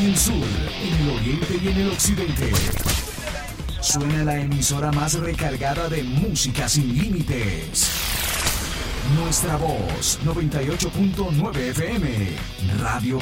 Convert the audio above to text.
el sur, en el oriente y en el occidente. Suena la emisora más recargada de música sin límites. Nuestra voz, 98.9 FM, Radio